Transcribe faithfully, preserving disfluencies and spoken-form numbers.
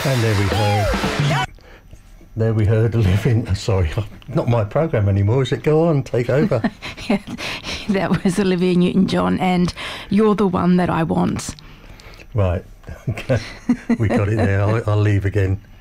And there we heard, there we heard Living, sorry, not my programme anymore, is it? Go on, take over. Yeah, that was Olivia Newton-John and You're the One That I Want. Right, okay, we got it there, I'll, I'll leave again.